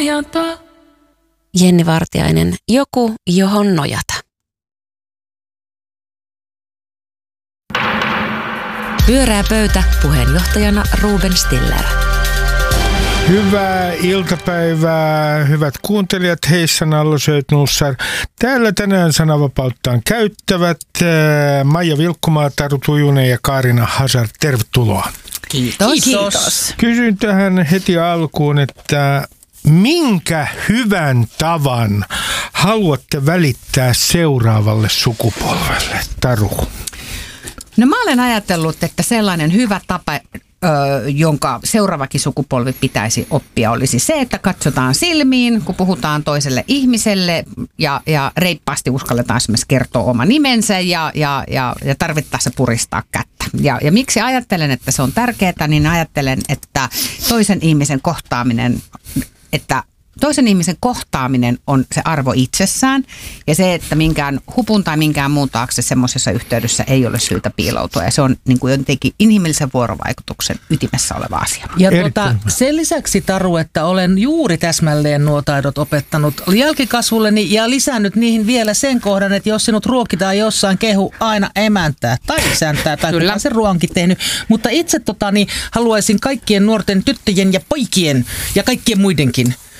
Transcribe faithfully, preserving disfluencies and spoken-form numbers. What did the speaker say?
nojata. Jenni Vartiainen, joku, johon nojata. Pyörää pöytä, puheenjohtajana Ruben Stiller. Hyvää iltapäivää, hyvät kuuntelijat, heissä Nallosööt Nussar. Täällä tänään sananvapauttaan käyttävät Maija Vilkkumaa, Taru Tujunen ja Kaarina Hazard. Tervetuloa. Kiitos. Kiitos. Kysyn tähän heti alkuun, että minkä hyvän tavan haluatte välittää seuraavalle sukupolvelle, Taru? No mä olen ajatellut, että sellainen hyvä tapa, jonka seuraavakin sukupolvi pitäisi oppia, olisi se, että katsotaan silmiin, kun puhutaan toiselle ihmiselle ja, ja reippaasti uskalletaan esimerkiksi kertoa oma nimensä ja, ja, ja, ja tarvittaessa puristaa kättä. Ja, ja miksi ajattelen, että se on tärkeää, niin ajattelen, että toisen ihmisen kohtaaminen, että Toisen ihmisen kohtaaminen on se arvo itsessään ja se, että minkään hupun tai minkään muun taakse semmoisessa yhteydessä ei ole syytä piiloutua. Ja se on niin kuin jotenkin inhimillisen vuorovaikutuksen ytimessä oleva asia. Ja tuota, sen lisäksi, Taru, että olen juuri täsmälleen nuo taidot opettanut jälkikasvulleni ja lisännyt niihin vielä sen kohdan, että jos sinut ruokitaan jossain, kehu aina emäntää tai isäntää tai kukaan sen ruoankin tehnyt. Mutta itse tota, niin, haluaisin kaikkien nuorten tyttöjen ja poikien ja kaikkien muidenkin